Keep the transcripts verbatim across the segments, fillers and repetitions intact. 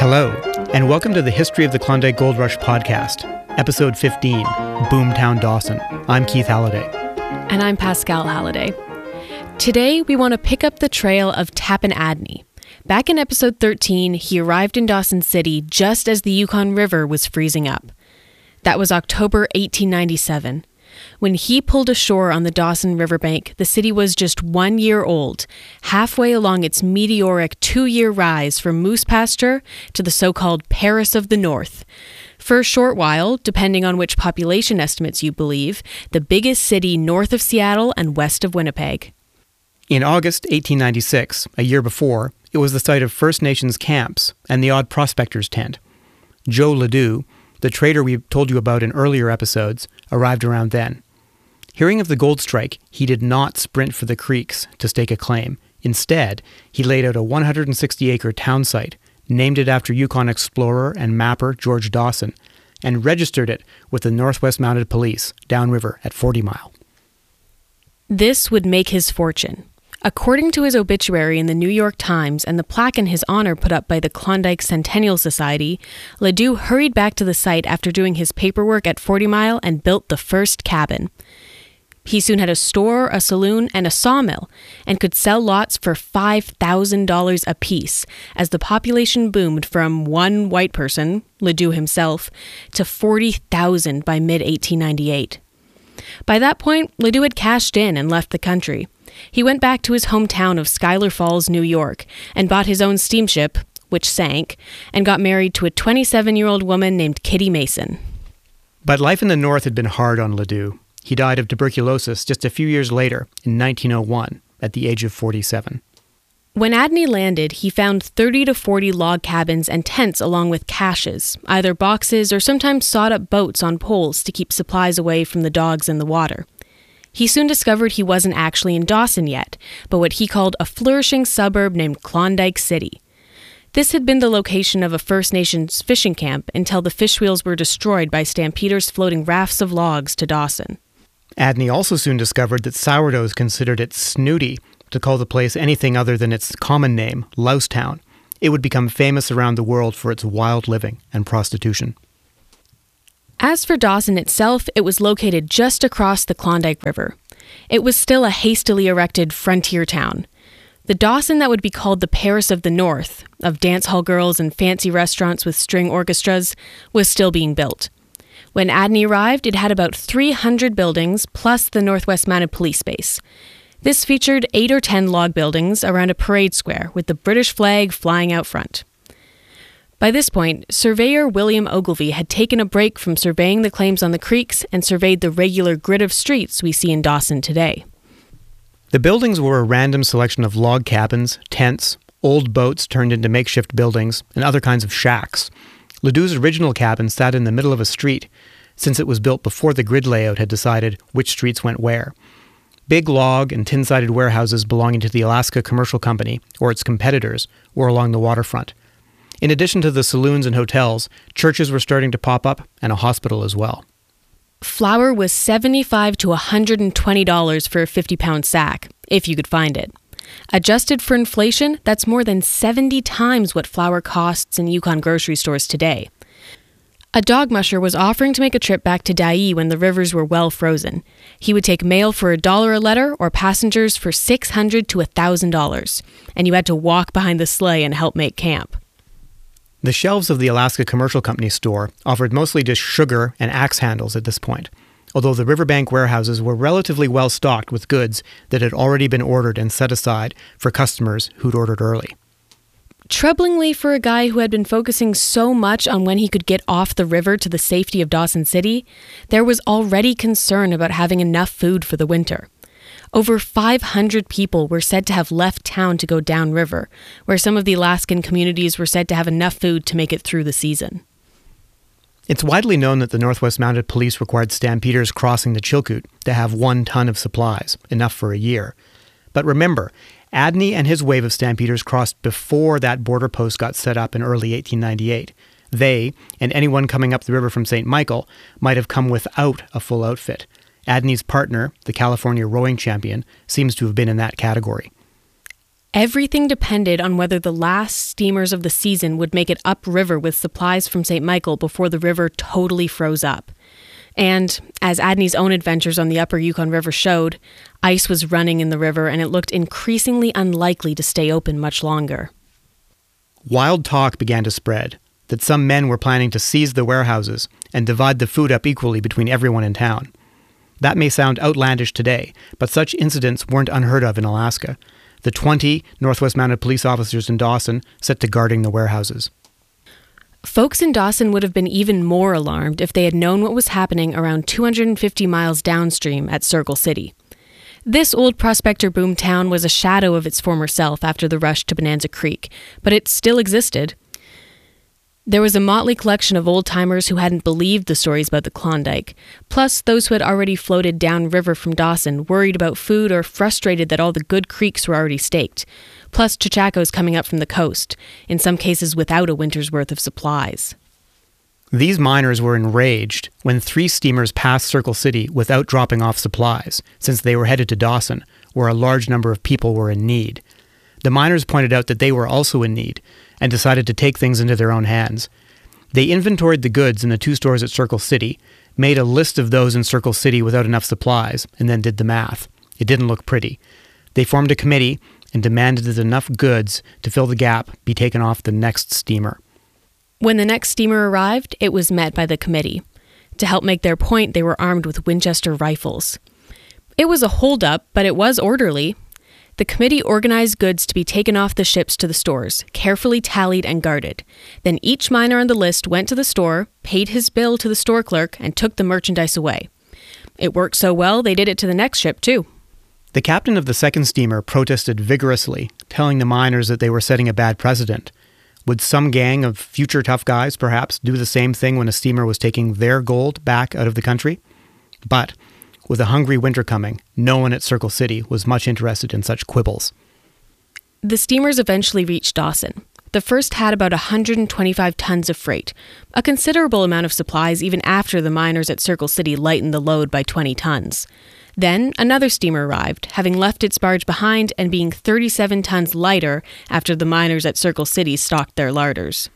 Hello, and welcome to the History of the Klondike Gold Rush podcast, episode fifteen, Boomtown Dawson. I'm Keith Halliday. And I'm Pascal Halliday. Today, we want to pick up the trail of Tappan Adney. Back in episode thirteen, he arrived in Dawson City just as the Yukon River was freezing up. That was October eighteen ninety-seven. When he pulled ashore on the Dawson riverbank, the city was just one year old, halfway along its meteoric two-year rise from moose pasture to the so-called Paris of the North. For a short while, depending on which population estimates you believe, the biggest city north of Seattle and west of Winnipeg. In August eighteen ninety-six, a year before, it was the site of First Nations camps and the odd prospector's tent. Joe Ledoux, the trader we told you about in earlier episodes, arrived around then. Hearing of the gold strike, he did not sprint for the creeks to stake a claim. Instead, he laid out a one hundred sixty acre town site, named it after Yukon explorer and mapper George Dawson, and registered it with the Northwest Mounted Police downriver at Forty Mile. This would make his fortune. According to his obituary in the New York Times and the plaque in his honor put up by the Klondike Centennial Society, Ledoux hurried back to the site after doing his paperwork at Forty Mile and built the first cabin. He soon had a store, a saloon, and a sawmill, and could sell lots for five thousand dollars apiece as the population boomed from one white person, Ledoux himself, to forty thousand by mid eighteen ninety-eight. By that point, Ledoux had cashed in and left the country. He went back to his hometown of Schuyler Falls, New York, and bought his own steamship, which sank, and got married to a twenty-seven-year-old woman named Kitty Mason. But life in the North had been hard on Ledoux. He died of tuberculosis just a few years later, in nineteen oh one, at the age of forty-seven. When Adney landed, he found thirty to forty log cabins and tents along with caches, either boxes or sometimes sawed-up boats on poles to keep supplies away from the dogs in the water. He soon discovered he wasn't actually in Dawson yet, but what he called a flourishing suburb named Klondike City. This had been the location of a First Nations fishing camp until the fish wheels were destroyed by stampeders floating rafts of logs to Dawson. Adney also soon discovered that sourdoughs considered it snooty to call the place anything other than its common name, Lousetown. It would become famous around the world for its wild living and prostitution. As for Dawson itself, it was located just across the Klondike River. It was still a hastily erected frontier town. The Dawson that would be called the Paris of the North, of dance hall girls and fancy restaurants with string orchestras, was still being built. When Adney arrived, it had about three hundred buildings, plus the Northwest Mounted Police base. This featured eight or ten log buildings around a parade square with the British flag flying out front. By this point, surveyor William Ogilvie had taken a break from surveying the claims on the creeks and surveyed the regular grid of streets we see in Dawson today. The buildings were a random selection of log cabins, tents, old boats turned into makeshift buildings, and other kinds of shacks. Ledoux's original cabin sat in the middle of a street, since it was built before the grid layout had decided which streets went where. Big log and tin-sided warehouses belonging to the Alaska Commercial Company, or its competitors, were along the waterfront. In addition to the saloons and hotels, churches were starting to pop up, and a hospital as well. Flour was seventy-five to one hundred twenty dollars for a fifty-pound sack, if you could find it. Adjusted for inflation, that's more than seventy times what flour costs in Yukon grocery stores today. A dog musher was offering to make a trip back to Dyea when the rivers were well frozen. He would take mail for a dollar a letter or passengers for six hundred to one thousand dollars, and you had to walk behind the sleigh and help make camp. The shelves of the Alaska Commercial Company store offered mostly just sugar and axe handles at this point, although the riverbank warehouses were relatively well stocked with goods that had already been ordered and set aside for customers who'd ordered early. Troublingly for a guy who had been focusing so much on when he could get off the river to the safety of Dawson City, there was already concern about having enough food for the winter. Over five hundred people were said to have left town to go downriver, where some of the Alaskan communities were said to have enough food to make it through the season. It's widely known that the Northwest Mounted Police required stampeders crossing the Chilkoot to have one ton of supplies, enough for a year. But remember, Adney and his wave of stampeders crossed before that border post got set up in early eighteen ninety-eight. They, and anyone coming up the river from Saint Michael, might have come without a full outfit. Adney's partner, the California rowing champion, seems to have been in that category. Everything depended on whether the last steamers of the season would make it upriver with supplies from Saint Michael before the river totally froze up. And, as Adney's own adventures on the upper Yukon River showed, ice was running in the river and it looked increasingly unlikely to stay open much longer. Wild talk began to spread that some men were planning to seize the warehouses and divide the food up equally between everyone in town. That may sound outlandish today, but such incidents weren't unheard of in Alaska. The twenty Northwest Mounted Police officers in Dawson set to guarding the warehouses. Folks in Dawson would have been even more alarmed if they had known what was happening around two hundred fifty miles downstream at Circle City. This old prospector boom town was a shadow of its former self after the rush to Bonanza Creek, but it still existed. There was a motley collection of old-timers who hadn't believed the stories about the Klondike, plus those who had already floated downriver from Dawson, worried about food or frustrated that all the good creeks were already staked, plus chachacos coming up from the coast, in some cases without a winter's worth of supplies. These miners were enraged when three steamers passed Circle City without dropping off supplies, since they were headed to Dawson, where a large number of people were in need. The miners pointed out that they were also in need, and decided to take things into their own hands. They inventoried the goods in the two stores at Circle City, made a list of those in Circle City without enough supplies, and then did the math. It didn't look pretty. They formed a committee and demanded that enough goods to fill the gap be taken off the next steamer. When the next steamer arrived, it was met by the committee. To help make their point, they were armed with Winchester rifles. It was a holdup, but it was orderly. The committee organized goods to be taken off the ships to the stores, carefully tallied and guarded. Then each miner on the list went to the store, paid his bill to the store clerk, and took the merchandise away. It worked so well, they did it to the next ship, too. The captain of the second steamer protested vigorously, telling the miners that they were setting a bad precedent. Would some gang of future tough guys, perhaps, do the same thing when a steamer was taking their gold back out of the country? But with a hungry winter coming, no one at Circle City was much interested in such quibbles. The steamers eventually reached Dawson. The first had about one hundred twenty-five tons of freight, a considerable amount of supplies even after the miners at Circle City lightened the load by twenty tons. Then another steamer arrived, having left its barge behind and being thirty-seven tons lighter after the miners at Circle City stocked their larders.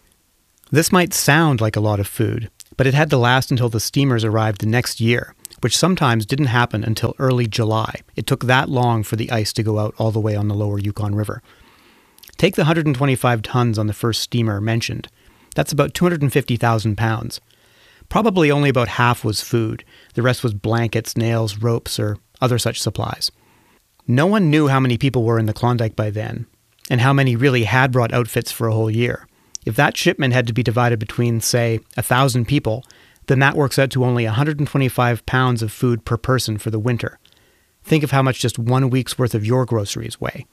This might sound like a lot of food, but it had to last until the steamers arrived the next year, which sometimes didn't happen until early July. It took that long for the ice to go out all the way on the lower Yukon River. Take the one hundred twenty-five tons on the first steamer mentioned. That's about two hundred fifty thousand pounds. Probably only about half was food. The rest was blankets, nails, ropes, or other such supplies. No one knew how many people were in the Klondike by then, and how many really had brought outfits for a whole year. If that shipment had to be divided between, say, a thousand people, then that works out to only one hundred twenty-five pounds of food per person for the winter. Think of how much just one week's worth of your groceries weigh.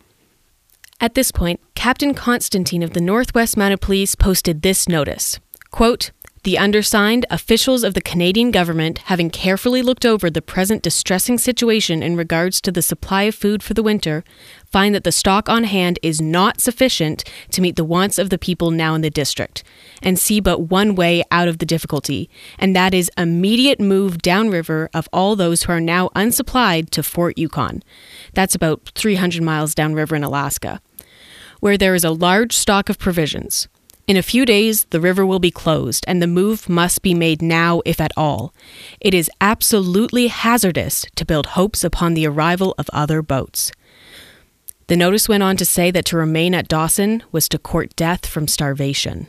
At this point, Captain Constantine of the Northwest Mounted Police posted this notice, quote, "The undersigned, officials of the Canadian government, having carefully looked over the present distressing situation in regards to the supply of food for the winter, find that the stock on hand is not sufficient to meet the wants of the people now in the district, and see but one way out of the difficulty, and that is immediate move downriver of all those who are now unsupplied to Fort Yukon." That's about three hundred miles downriver in Alaska, where there is a large stock of provisions. In a few days, the river will be closed, and the move must be made now, if at all. It is absolutely hazardous to build hopes upon the arrival of other boats. The notice went on to say that to remain at Dawson was to court death from starvation.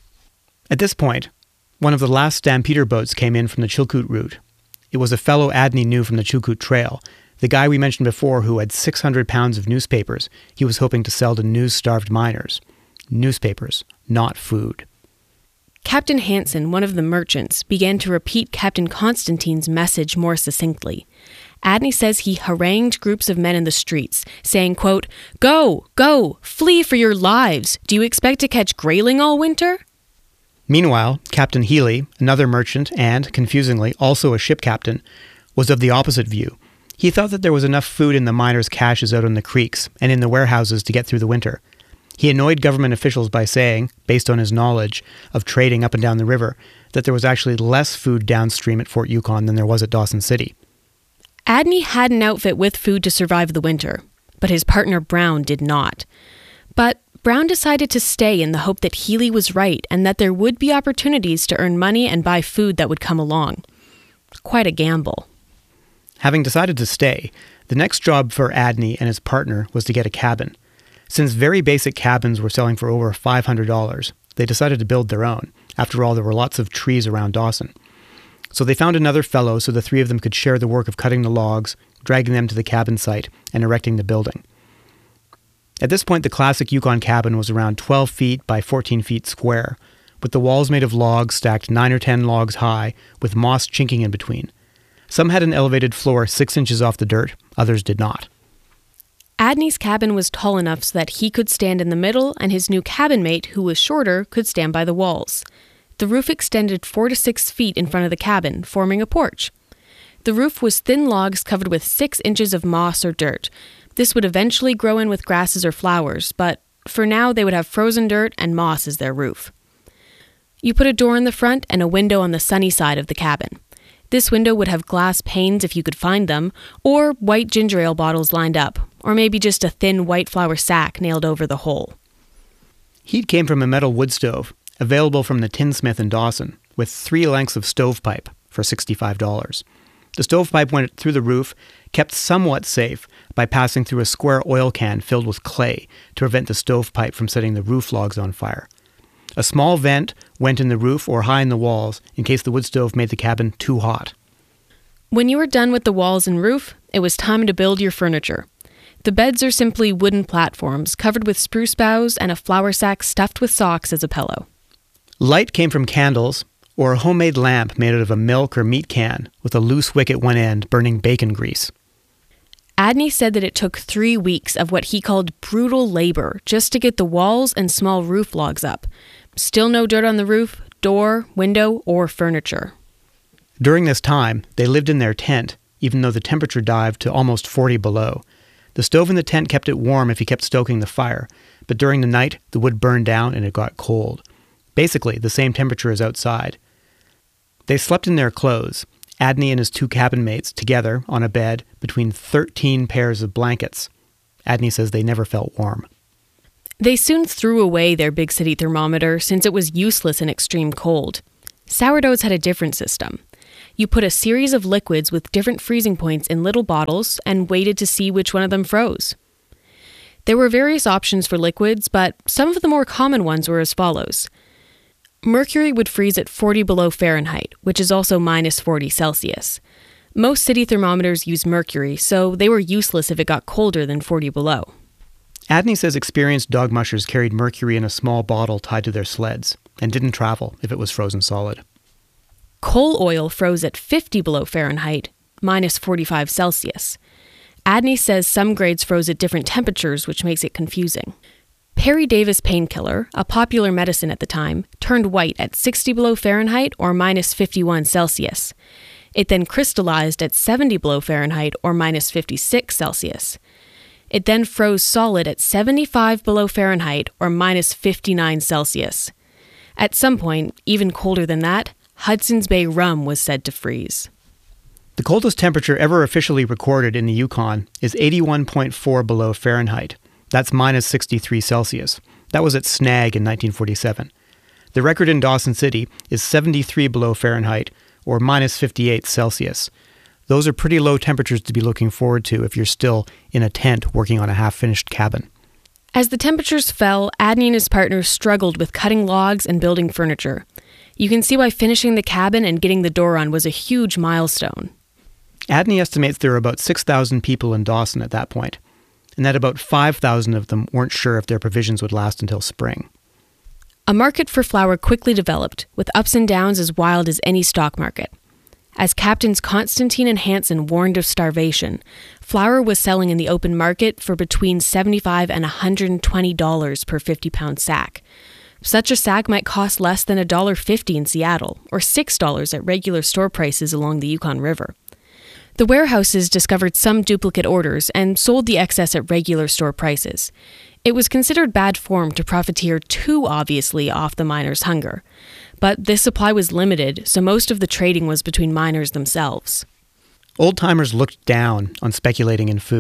At this point, one of the last Stampeder boats came in from the Chilkoot route. It was a fellow Adney knew from the Chilkoot Trail, the guy we mentioned before who had six hundred pounds of newspapers he was hoping to sell to news-starved miners. Newspapers, not food. Captain Hansen, one of the merchants, began to repeat Captain Constantine's message more succinctly. Adney says he harangued groups of men in the streets, saying, quote, "Go, go, flee for your lives. Do you expect to catch grayling all winter?" Meanwhile, Captain Healy, another merchant and, confusingly, also a ship captain, was of the opposite view. He thought that there was enough food in the miners' caches out on the creeks and in the warehouses to get through the winter. He annoyed government officials by saying, based on his knowledge of trading up and down the river, that there was actually less food downstream at Fort Yukon than there was at Dawson City. Adney had an outfit with food to survive the winter. but his partner Brown did not. But Brown decided to stay in the hope that Healy was right and that there would be opportunities to earn money and buy food that would come along. Quite a gamble. Having decided to stay, the next job for Adney and his partner was to get a cabin. Since very basic cabins were selling for over five hundred dollars, they decided to build their own. After all, there were lots of trees around Dawson. So they found another fellow so the three of them could share the work of cutting the logs, dragging them to the cabin site, and erecting the building. At this point, the classic Yukon cabin was around twelve feet by fourteen feet square, with the walls made of logs stacked nine or ten logs high, with moss chinking in between. Some had an elevated floor six inches off the dirt, others did not. Adney's cabin was tall enough so that he could stand in the middle and his new cabin mate, who was shorter, could stand by the walls. The roof extended four to six feet in front of the cabin, forming a porch. The roof was thin logs covered with six inches of moss or dirt. This would eventually grow in with grasses or flowers, but for now they would have frozen dirt and moss as their roof. You put a door in the front and a window on the sunny side of the cabin. This window would have glass panes if you could find them, or white ginger ale bottles lined up, or maybe just a thin white flour sack nailed over the hole. Heat came from a metal wood stove, available from the tinsmith in Dawson, with three lengths of stovepipe for sixty-five dollars. The stovepipe went through the roof, kept somewhat safe by passing through a square oil can filled with clay to prevent the stovepipe from setting the roof logs on fire. A small vent went in the roof or high in the walls in case the wood stove made the cabin too hot. When you were done with the walls and roof, it was time to build your furniture. The beds are simply wooden platforms covered with spruce boughs and a flour sack stuffed with socks as a pillow. Light came from candles or a homemade lamp made out of a milk or meat can with a loose wick at one end burning bacon grease. Adney said that it took three weeks of what he called brutal labor just to get the walls and small roof logs up. Still no dirt on the roof, door, window, or furniture. During this time, they lived in their tent, even though the temperature dived to almost forty below. The stove in the tent kept it warm if you kept stoking the fire, but during the night, the wood burned down and it got cold. Basically, the same temperature as outside. They slept in their clothes, Adney and his two cabin mates, together on a bed between thirteen pairs of blankets. Adney says they never felt warm. They soon threw away their big city thermometer since it was useless in extreme cold. Sourdoughs had a different system. You put a series of liquids with different freezing points in little bottles and waited to see which one of them froze. There were various options for liquids, but some of the more common ones were as follows. Mercury would freeze at forty below Fahrenheit, which is also minus forty Celsius. Most city thermometers use mercury, so they were useless if it got colder than forty below. Adney says experienced dog mushers carried mercury in a small bottle tied to their sleds and didn't travel if it was frozen solid. Coal oil froze at fifty below Fahrenheit, minus forty-five Celsius. Adney says some grades froze at different temperatures, which makes it confusing. Perry Davis painkiller, a popular medicine at the time, turned white at sixty below Fahrenheit or minus fifty-one Celsius. It then crystallized at seventy below Fahrenheit or minus fifty-six Celsius. It then froze solid at seventy-five below Fahrenheit or minus fifty-nine Celsius. At some point, even colder than that, Hudson's Bay rum was said to freeze. The coldest temperature ever officially recorded in the Yukon is eighty-one point four below Fahrenheit. That's minus sixty-three Celsius. That was at Snag in nineteen forty-seven. The record in Dawson City is seventy-three below Fahrenheit, or minus fifty-eight Celsius. Those are pretty low temperatures to be looking forward to if you're still in a tent working on a half-finished cabin. As the temperatures fell, Adney and his partner struggled with cutting logs and building furniture. You can see why finishing the cabin and getting the door on was a huge milestone. Adney estimates there were about six thousand people in Dawson at that point, and that about five thousand of them weren't sure if their provisions would last until spring. A market for flour quickly developed, with ups and downs as wild as any stock market. As Captains Constantine and Hansen warned of starvation, flour was selling in the open market for between seventy-five dollars and one hundred twenty dollars per fifty-pound sack. Such a sack might cost less than one dollar fifty in Seattle, or six dollars at regular store prices along the Yukon River. The warehouses discovered some duplicate orders and sold the excess at regular store prices. It was considered bad form to profiteer too obviously off the miners' hunger. But this supply was limited, so most of the trading was between miners themselves. Old-timers looked down on speculating in food.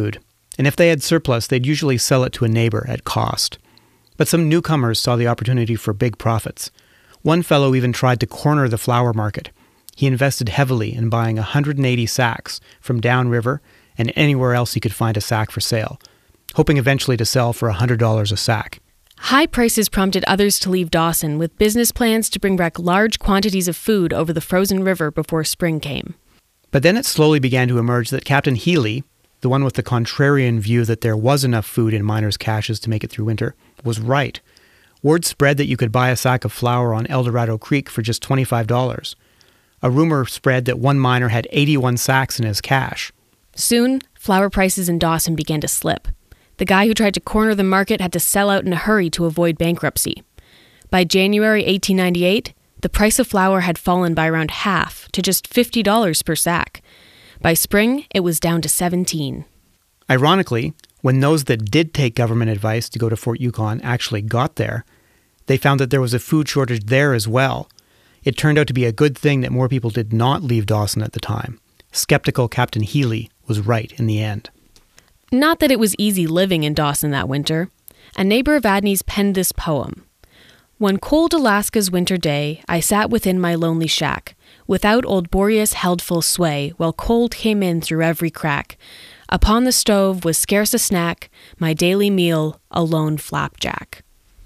and if they had surplus, they'd usually sell it to a neighbor at cost. But some newcomers saw the opportunity for big profits. One fellow even tried to corner the flour market. He invested heavily in buying one hundred eighty sacks from downriver and anywhere else he could find a sack for sale, hoping eventually to sell for one hundred dollars a sack. High prices prompted others to leave Dawson with business plans to bring back large quantities of food over the frozen river before spring came. But then it slowly began to emerge that Captain Healy, the one with the contrarian view that there was enough food in miners' caches to make it through winter, was right. Word spread that you could buy a sack of flour on El Dorado Creek for just twenty-five dollars. A rumor spread that one miner had eighty-one sacks in his cache. Soon, flour prices in Dawson began to slip. The guy who tried to corner the market had to sell out in a hurry to avoid bankruptcy. By January eighteen ninety-eight, the price of flour had fallen by around half to just fifty dollars per sack. By spring, it was down to seventeen dollars. Ironically, when those that did take government advice to go to Fort Yukon actually got there, they found that there was a food shortage there as well. It turned out to be a good thing that more people did not leave Dawson at the time. Skeptical Captain Healy was right in the end. Not that it was easy living in Dawson that winter. A neighbor of Adney's penned this poem. One cold Alaska's winter day, I sat within my lonely shack. Without old Boreas held full sway, while cold came in through every crack. Upon the stove was scarce a snack, my daily meal, a lone flapjack.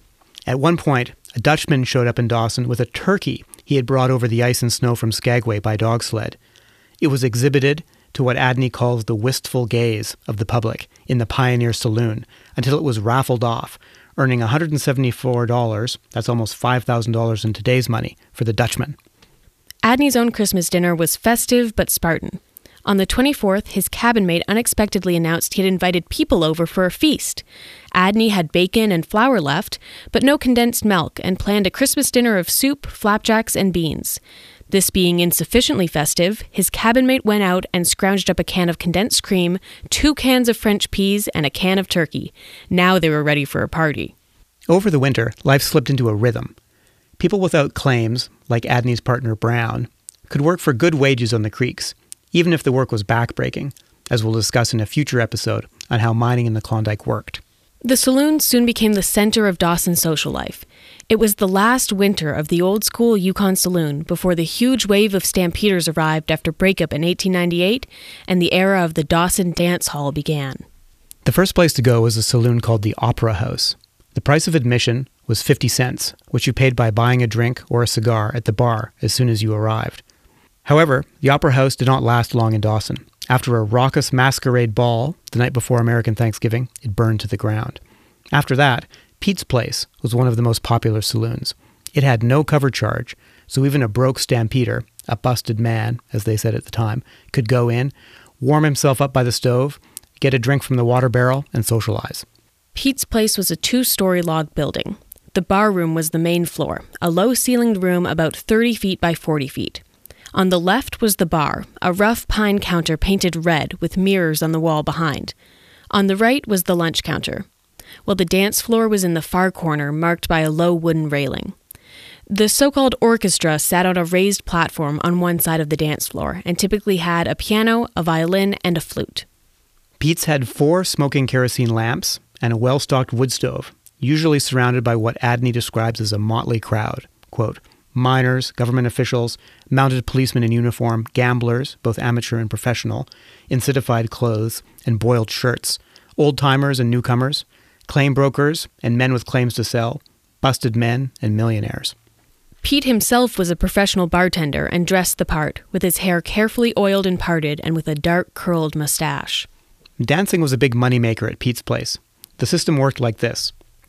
At one point, a Dutchman showed up in Dawson with a turkey he had brought over the ice and snow from Skagway by dog sled. It was exhibited to what Adney calls the wistful gaze of the public in the Pioneer Saloon until it was raffled off, earning one hundred seventy-four dollars, that's almost five thousand dollars in today's money, for the Dutchman. Adney's own Christmas dinner was festive but Spartan. On the twenty-fourth, his cabin mate unexpectedly announced he had invited people over for a feast. Adney had bacon and flour left, but no condensed milk, and planned a Christmas dinner of soup, flapjacks, and beans. This being insufficiently festive, his cabin mate went out and scrounged up a can of condensed cream, two cans of French peas, and a can of turkey. Now they were ready for a party. Over the winter, life slipped into a rhythm. People without claims, like Adney's partner Brown, could work for good wages on the creeks, even if the work was backbreaking, as we'll discuss in a future episode on how mining in the Klondike worked. The saloon soon became the center of Dawson's social life. It was the last winter of the old-school Yukon Saloon before the huge wave of stampeders arrived after breakup in eighteen ninety-eight and the era of the Dawson Dance Hall began. The first place to go was a saloon called the Opera House. The price of admission was fifty cents, which you paid by buying a drink or a cigar at the bar as soon as you arrived. However, the Opera House did not last long in Dawson. After a raucous masquerade ball the night before American Thanksgiving, it burned to the ground. After that, Pete's Place was one of the most popular saloons. It had no cover charge, so even a broke stampeder, a busted man, as they said at the time, could go in, warm himself up by the stove, get a drink from the water barrel, and socialize. Pete's Place was a two-story log building. The bar room was the main floor, a low-ceilinged room about thirty feet by forty feet. On the left was the bar, a rough pine counter painted red with mirrors on the wall behind. On the right was the lunch counter, while the dance floor was in the far corner, marked by a low wooden railing. The so-called orchestra sat on a raised platform on one side of the dance floor and typically had a piano, a violin, and a flute. Pete's had four smoking kerosene lamps and a well-stocked wood stove, usually surrounded by what Adney describes as a motley crowd. Quote, miners, government officials, mounted policemen in uniform, gamblers, both amateur and professional, in citified clothes and boiled shirts, old-timers and newcomers, claim brokers and men with claims to sell, busted men and millionaires. Pete himself was a professional bartender and dressed the part, with his hair carefully oiled and parted and with a dark curled mustache. Dancing was a big moneymaker at Pete's Place. The system worked like this.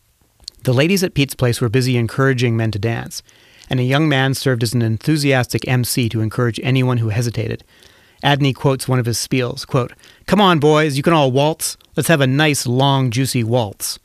The ladies at Pete's Place were busy encouraging men to dance, and a young man served as an enthusiastic M C to encourage anyone who hesitated. Adney quotes one of his spiels, quote, "Come on, boys, you can all waltz. Let's have a nice, long, juicy waltz."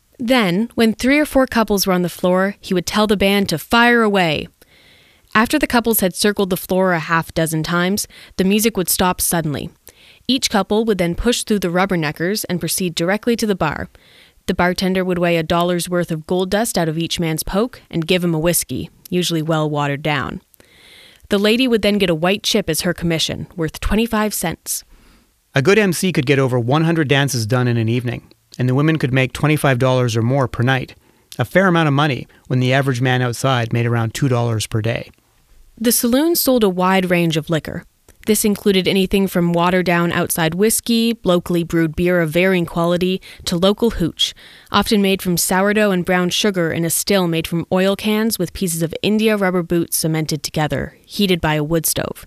Then, when three or four couples were on the floor, he would tell the band to fire away. After the couples had circled the floor a half dozen times, the music would stop suddenly. Each couple would then push through the rubberneckers and proceed directly to the bar. The bartender would weigh a dollar's worth of gold dust out of each man's poke and give him a whiskey, usually well watered down. The lady would then get a white chip as her commission, worth twenty-five cents. A good M C could get over one hundred dances done in an evening, and the women could make twenty-five dollars or more per night, a fair amount of money when the average man outside made around two dollars per day. The saloon sold a wide range of liquor. This included anything from watered-down outside whiskey, locally brewed beer of varying quality, to local hooch, often made from sourdough and brown sugar in a still made from oil cans with pieces of India rubber boots cemented together, heated by a wood stove.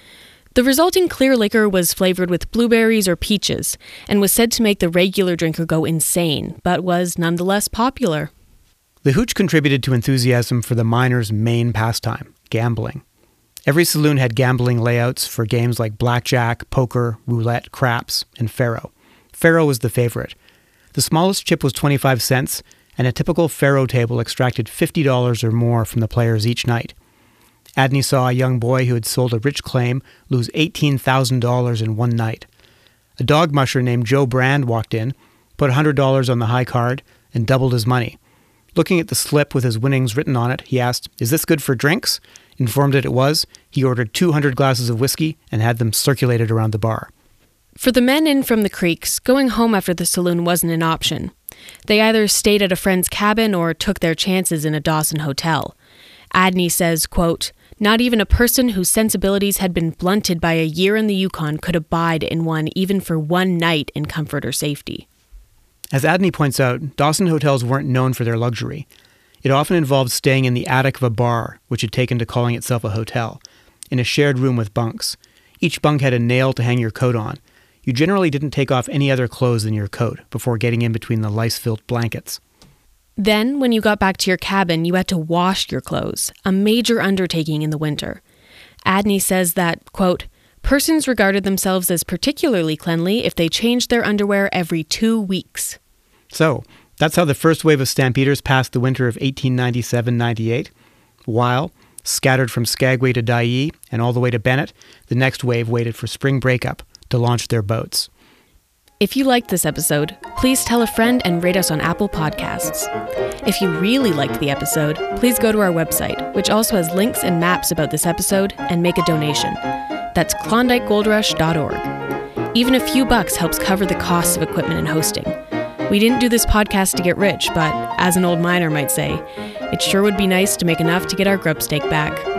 The resulting clear liquor was flavored with blueberries or peaches, and was said to make the regular drinker go insane, but was nonetheless popular. The hooch contributed to enthusiasm for the miners' main pastime, gambling. Every saloon had gambling layouts for games like blackjack, poker, roulette, craps, and faro. Faro was the favorite. The smallest chip was twenty-five cents, and a typical faro table extracted fifty dollars or more from the players each night. Adney saw a young boy who had sold a rich claim lose eighteen thousand dollars in one night. A dog musher named Joe Brand walked in, put one hundred dollars on the high card, and doubled his money. Looking at the slip with his winnings written on it, he asked, "Is this good for drinks?" Informed that it was, he ordered two hundred glasses of whiskey and had them circulated around the bar. For the men in from the creeks, going home after the saloon wasn't an option. They either stayed at a friend's cabin or took their chances in a Dawson hotel. Adney says, quote, "Not even a person whose sensibilities had been blunted by a year in the Yukon could abide in one even for one night in comfort or safety." As Adney points out, Dawson hotels weren't known for their luxury. It often involved staying in the attic of a bar, which had taken to calling itself a hotel, in a shared room with bunks. Each bunk had a nail to hang your coat on. You generally didn't take off any other clothes than your coat before getting in between the lice-filled blankets. Then, when you got back to your cabin, you had to wash your clothes, a major undertaking in the winter. Adney says that, quote, "Persons regarded themselves as particularly cleanly if they changed their underwear every two weeks. So, that's how the first wave of stampeders passed the winter of eighteen ninety-seven ninety-eight. While, scattered from Skagway to Dyea and all the way to Bennett, the next wave waited for spring breakup to launch their boats. If you liked this episode, please tell a friend and rate us on Apple Podcasts. If you really liked the episode, please go to our website, which also has links and maps about this episode, and make a donation. That's klondike gold rush dot org. Even a few bucks helps cover the costs of equipment and hosting. We didn't do this podcast to get rich, but as an old miner might say, it sure would be nice to make enough to get our grub stake back.